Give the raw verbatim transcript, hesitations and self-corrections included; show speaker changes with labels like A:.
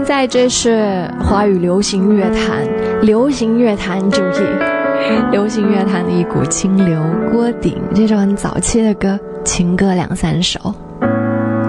A: 在这是华语流行乐坛，流行乐坛主义，流行乐坛的一股清流，郭顶这首很早期的歌，情歌两三首。